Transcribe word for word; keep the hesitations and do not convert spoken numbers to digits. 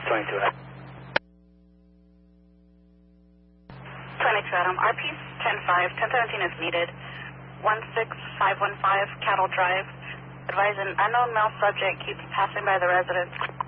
twenty-two Adam. twenty-two Adam, R P ten five, ten seventeen is needed. one six five one five Cattle Drive. Advise an unknown male subject keeps passing by the residence.